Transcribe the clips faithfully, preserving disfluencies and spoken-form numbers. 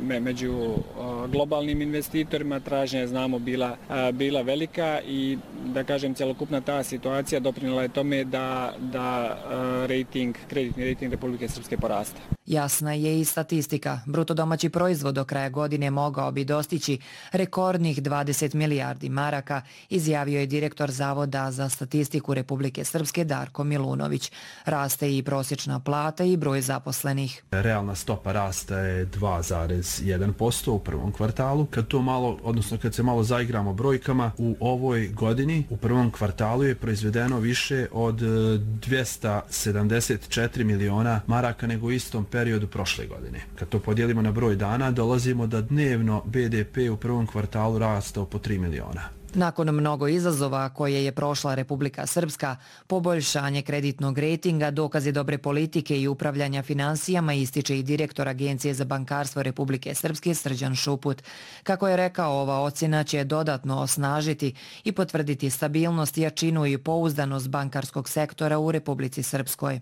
među globalnim investitorima, tražnja je, znamo, bila, bila velika i da kažem cjelokupna ta situacija doprinijela je tome da, da rating, kreditni rating Republike Srpske porasta. Jasna je i statistika. Bruto domaći proizvod do kraja godine mogao bi dostići rekordnih dvadeset milijardi maraka, izjavio je direktor Zavoda za statistiku Republike Srpske Darko Milunović. Raste i prosječna plata i broj zaposlenih. Realna stopa rasta je dva zarez jedan posto u prvom kvartalu. Kad to malo, odnosno kad se malo zaigramo brojkama, u ovoj godini u prvom kvartalu je proizvedeno više od dvjesto sedamdeset četiri miliona maraka nego u istom periodu prošle godine. Kad to podijelimo na broj dana, dolazimo da dnevno B D P u prvom kvartalu rastao po tri miliona. Nakon mnogo izazova koje je prošla Republika Srpska, poboljšanje kreditnog rejtinga, dokaz je dobre politike i upravljanja finansijama, ističe i direktor Agencije za bankarstvo Republike Srpske Srđan Šuput. Kako je rekao, ova ocjena će dodatno osnažiti i potvrditi stabilnost, jačinu i pouzdanost bankarskog sektora u Republici Srpskoj.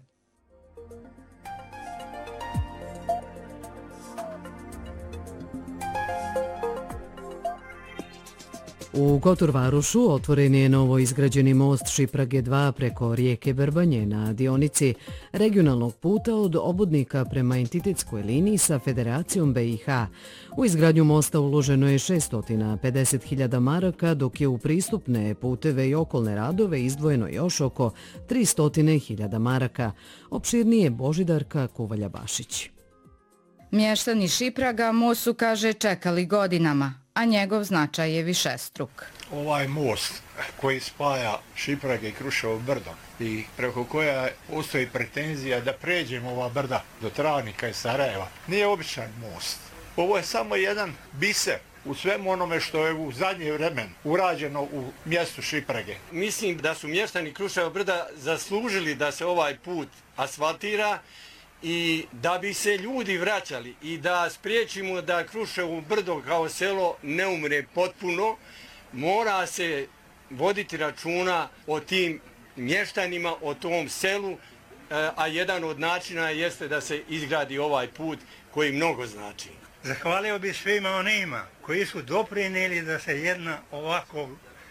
U Kotorvarošu otvoren je novo izgrađeni most Šiprage dva preko rijeke Vrbanje na dionici regionalnog puta od Obodnika prema entitetskoj liniji sa Federacijom B i H. U izgradnju mosta uloženo je šesto pedeset hiljada maraka, dok je u pristupne puteve i okolne radove izdvojeno još oko tristo hiljada maraka. Opširnije Božidarka Kuvalja-Bašić. Mještani Šipraga most su, kaže, čekali godinama, a njegov značaj je višestruk. Ovaj most koji spaja Šiprage i Kruševo brdo i preko koja postoji pretenzija da pređemo ova brda do Travnika i Sarajeva, nije običan most. Ovo je samo jedan biser u svemu onome što je u zadnje vremen urađeno u mjestu Šiprage. Mislim da su mještani Kruševo brda zaslužili da se ovaj put asfaltira i da bi se ljudi vraćali i da spriječimo da Kruševo brdo kao selo ne umre potpuno, mora se voditi računa o tim mještanima, o tom selu, a jedan od načina jeste da se izgradi ovaj put koji mnogo znači. Zahvalio bi svima onima koji su doprinijeli da se jedna ovako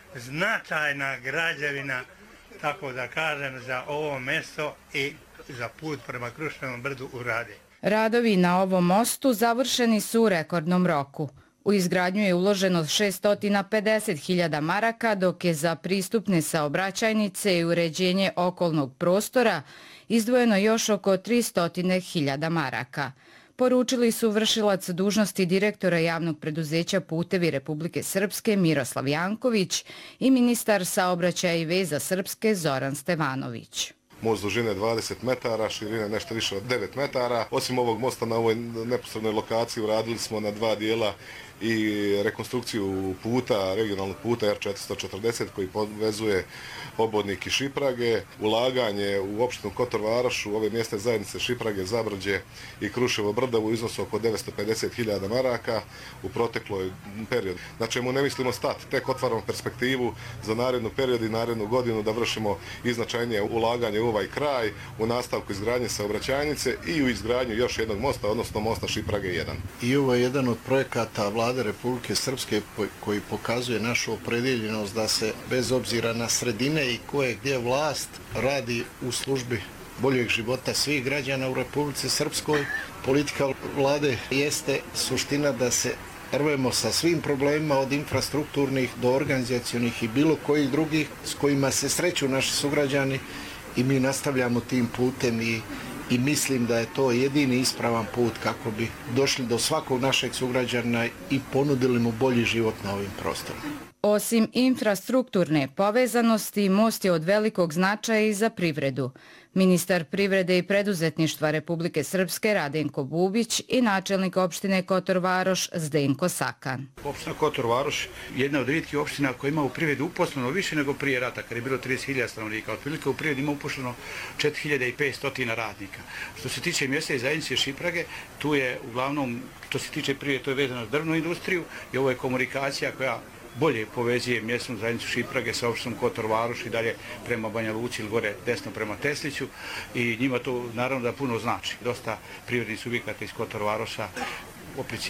značajna građevina, tako da kažem, za ovo mjesto i za put prema Kruševom brdu urade. Radovi na ovom mostu završeni su u rekordnom roku. U izgradnju je uloženo šesto pedeset hiljada maraka, dok je za pristupne saobraćajnice i uređenje okolnog prostora izdvojeno još oko tristo hiljada maraka. Poručili su vršilac dužnosti direktora javnog preduzeća Putevi Republike Srpske Miroslav Janković i ministar saobraćaja i veza Srpske Zoran Stevanović. Most dužine dvadeset metara, širine nešto više od devet metara. Osim ovog mosta na ovoj neposrednoj lokaciji uradili smo na dva dijela i rekonstrukciju puta, regionalnog puta R četiristo četrdeset koji povezuje Obodnik i Šiprage, ulaganje u opštinu Kotor-Varoš, ove mjesne zajednice Šiprage, Zabrđe i Kruševo brdo u iznosu oko devetsto pedeset hiljada maraka u protekloj periodu. Na čemu ne mislimo stati, tek otvaramo perspektivu za narednu period i narednu godinu da vršimo iznačajnije ulaganje u ovaj kraj, u nastavku izgradnje saobraćajnice i u izgradnju još jednog mosta, odnosno mosta Šiprage jedan. I ovo je jedan od projekata Vlade Republike Srpske koji pokazuje našu opredjeljenost da se bez obzira na sredine i koje gdje vlast radi u službi boljeg života svih građana u Republici Srpskoj. Politika vlade jeste suština da se rvemo sa svim problemima od infrastrukturnih do organizacionih i bilo kojih drugih s kojima se sreću naši sugrađani i mi nastavljamo tim putem i I mislim da je to jedini ispravan put kako bi došli do svakog našeg sugrađana i ponudili mu bolji život na ovim prostorima. Osim infrastrukturne povezanosti, most je od velikog značaja i za privredu. Ministar privrede i preduzetništva Republike Srpske Radenko Bubić i načelnik opštine Kotor-Varoš Zdenko Sakan. Opština Kotor-Varoš je jedna od rijetkih opština koja ima u privredu uposleno više nego prije rata, kada je bilo trideset hiljada stanovnika. Otprilike u privredi ima uposleno četiri hiljade petsto radnika. Što se tiče mjesta i zajednice Šiprage, tu je uglavnom, što se tiče privrede, to je vezano s drvnu industriju i ovo je komunikacija koja bolje povezuje mjesnu zajednicu Šiprage sa opštinom Kotor-Varoš i dalje prema Banja Luci ili gore desno prema Tesliću i njima to naravno da puno znači. Dosta privrednih subjekata iz Kotor-Varoša